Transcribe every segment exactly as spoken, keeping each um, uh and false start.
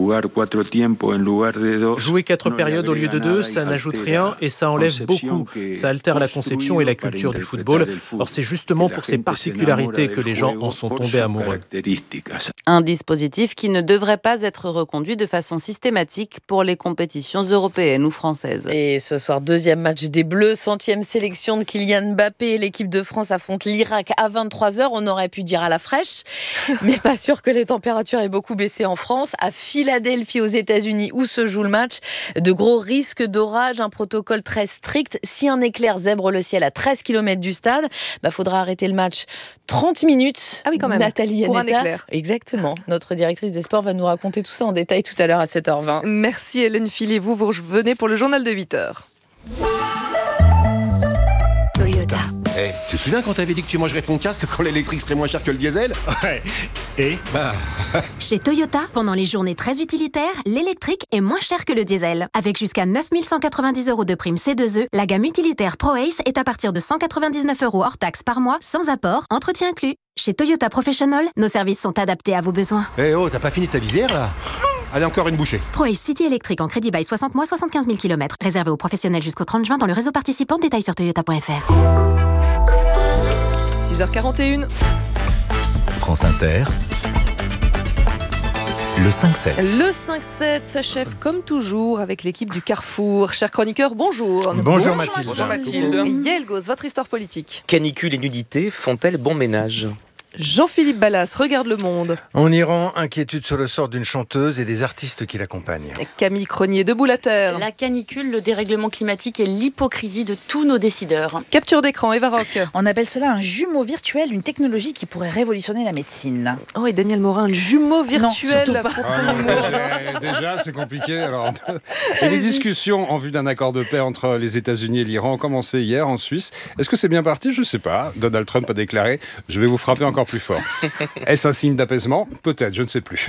Jouer quatre périodes au lieu de deux, ça n'ajoute rien et ça enlève beaucoup. Ça altère la conception et la culture du football. Or, c'est justement pour ces particularités que les gens en sont tombés amoureux. Un dispositif qui ne devrait pas être reconduit de façon systématique pour les compétitions européennes ou françaises. Et ce soir, deuxième match des Bleus, centième sélection de Kylian Mbappé. L'équipe de France affronte l'Irak à vingt-trois heures. On aurait pu dire à la fraîche, mais pas sûr que les températures aient beaucoup baissé en France. À Philadelphie, aux États-Unis, où se joue le match, de gros risques d'orage, un protocole très strict. Si un éclair zèbre le ciel à treize kilomètres du stade, bah, faudra arrêter le match trente minutes. Ah oui, quand même. Nathalie Pour Yanetta. un éclair. Exactement. Notre directrice des sports va nous raconter tout ça en détail tout à l'heure à sept heures vingt. Merci Hélène Philly. Vous, vous revenez pour le journal de huit heures. Toyota. Hey, tu te souviens quand t'avais dit que tu mangerais ton casque quand l'électrique serait moins cher que le diesel? Ouais. Et Bah... Chez Toyota, pendant les journées très utilitaires, l'électrique est moins cher que le diesel. Avec jusqu'à neuf mille cent quatre-vingt-dix euros de prime C deux E, la gamme utilitaire ProAce est à partir de cent quatre-vingt-dix-neuf euros hors taxe par mois, sans apport, entretien inclus. Chez Toyota Professional, nos services sont adaptés à vos besoins. Eh oh, t'as pas fini ta visière là? Allez, encore une bouchée. ProAce City électrique en crédit bail soixante mois, soixante-quinze mille kilomètres. Réservé aux professionnels jusqu'au trente juin dans le réseau participant. Détails sur toyota point f r. six heures quarante et une. France Inter, le cinq sept. Le cinq sept s'achève comme toujours avec l'équipe du Carrefour. Chers chroniqueurs, bonjour. Bonjour Mathilde. Bonjour Mathilde. Yael Gauze, votre histoire politique. Canicule et nudité font-elles bon ménage? Jean-Philippe Ballas, regarde le monde. En Iran, inquiétude sur le sort d'une chanteuse et des artistes qui l'accompagnent. Camille Cronier, debout la terre. La canicule, le dérèglement climatique et l'hypocrisie de tous nos décideurs. Capture d'écran, Eva Rock. On appelle cela un jumeau virtuel, une technologie qui pourrait révolutionner la médecine. Oh, et Daniel Morin, le jumeau virtuel. Non, pour son Ah, humour. déjà, déjà, c'est compliqué. Alors, et les discussions en vue d'un accord de paix entre les États-Unis et l'Iran ont commencé hier en Suisse. Est-ce que c'est bien parti? Je ne sais pas. Donald Trump a déclaré « Je vais vous frapper encore plus fort ». Est-ce un signe d'apaisement? Peut-être, je ne sais plus.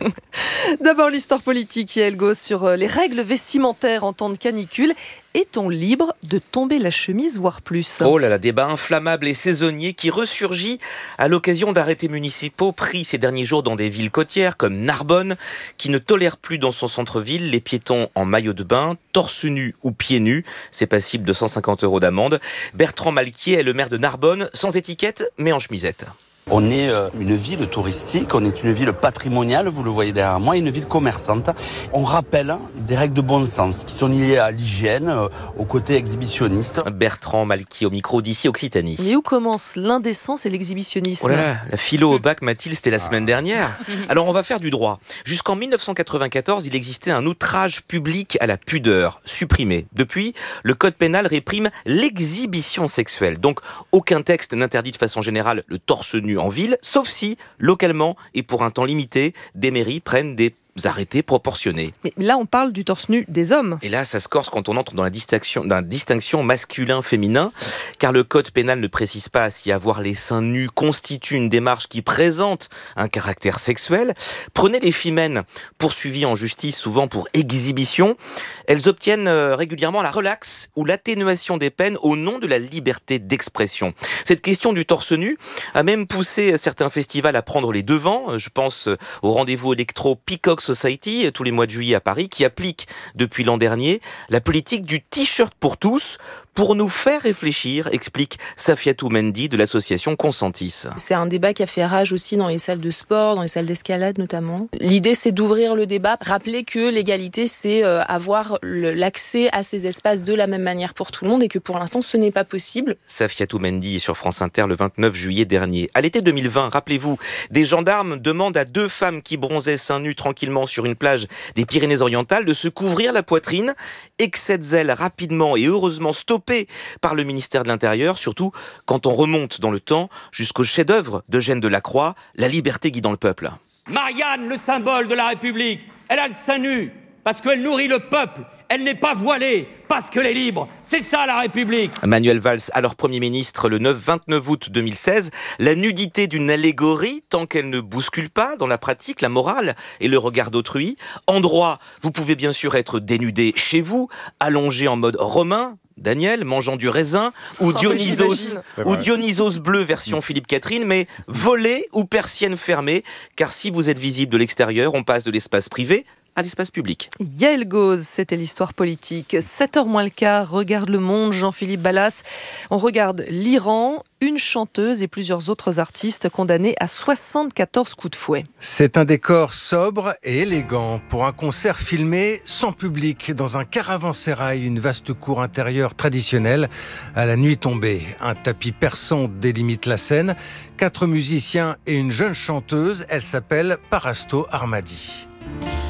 D'abord l'histoire politique, Yael Gauze, sur les règles vestimentaires en temps de canicule. Est-on libre de tomber la chemise, voire plus? Oh là là, débat inflammable et saisonnier qui ressurgit à l'occasion d'arrêtés municipaux pris ces derniers jours dans des villes côtières comme Narbonne, qui ne tolère plus dans son centre-ville les piétons en maillot de bain, torse nu ou pieds nus. C'est passible de cent cinquante euros d'amende. Bertrand Malquier est le maire de Narbonne, sans étiquette, mais en chemisette. On est une ville touristique, on est une ville patrimoniale, vous le voyez derrière moi, une ville commerçante. On rappelle des règles de bon sens qui sont liées à l'hygiène, au côté exhibitionniste. Bertrand Malquier au micro d'ici Occitanie. Et où commence l'indécence et l'exhibitionnisme? Oh là là, la philo au bac, Mathilde, c'était la semaine dernière. Alors on va faire du droit. Jusqu'en mille neuf cent quatre-vingt-quatorze, il existait un outrage public à la pudeur, supprimé. Depuis, le code pénal réprime l'exhibition sexuelle. Donc aucun texte n'interdit de façon générale le torse nu en ville, sauf si, localement et pour un temps limité, des mairies prennent des arrêtés proportionnés. Mais là, on parle du torse nu des hommes. Et là, ça se corse quand on entre dans la distinction, dans la distinction masculin-féminin, car le code pénal ne précise pas si avoir les seins nus constitue une démarche qui présente un caractère sexuel. Prenez les femmes poursuivies en justice, souvent pour exhibition. Elles obtiennent régulièrement la relaxe ou l'atténuation des peines au nom de la liberté d'expression. Cette question du torse nu a même poussé certains festivals à prendre les devants. Je pense au rendez-vous électro Peacock Society, tous les mois de juillet à Paris, qui applique depuis l'an dernier la politique du t-shirt pour tous, pour nous faire réfléchir, explique Safiatou Mendy de l'association Consentis. C'est un débat qui a fait rage aussi dans les salles de sport, dans les salles d'escalade notamment. L'idée, c'est d'ouvrir le débat, rappeler que l'égalité, c'est avoir l'accès à ces espaces de la même manière pour tout le monde et que pour l'instant, ce n'est pas possible. Safiatou Mendy est sur France Inter le vingt-neuf juillet dernier. À l'été deux mille vingt, rappelez-vous, des gendarmes demandent à deux femmes qui bronzaient seins nus tranquillement sur une plage des Pyrénées-Orientales de se couvrir la poitrine. Excès de zèle rapidement et heureusement stoppé par le ministère de l'Intérieur, surtout quand on remonte dans le temps jusqu'au chef-d'œuvre d'Eugène Delacroix, La liberté guidant le peuple. Marianne, le symbole de la République, elle a le sein nu parce qu'elle nourrit le peuple. Elle n'est pas voilée parce qu'elle est libre. C'est ça la République. Manuel Valls, alors Premier ministre le vingt-neuf août deux mille seize, la nudité d'une allégorie tant qu'elle ne bouscule pas dans la pratique, la morale et le regard d'autrui. En droit, vous pouvez bien sûr être dénudé chez vous, allongé en mode romain, Daniel mangeant du raisin ou Dionysos, oh, ou Dionysos bleu version Philippe Catherine, mais volé ou persienne fermée, car si vous êtes visible de l'extérieur, on passe de l'espace privé à l'espace public. Yael Gauze, c'était l'histoire politique. sept heures moins le quart, regarde le monde, Jean-Philippe Ballas. On regarde l'Iran, une chanteuse et plusieurs autres artistes condamnés à soixante-quatorze coups de fouet. C'est un décor sobre et élégant pour un concert filmé sans public dans un caravansérail, une vaste cour intérieure traditionnelle à la nuit tombée. Un tapis persan délimite la scène. Quatre musiciens et une jeune chanteuse, elle s'appelle Parasto Armadi.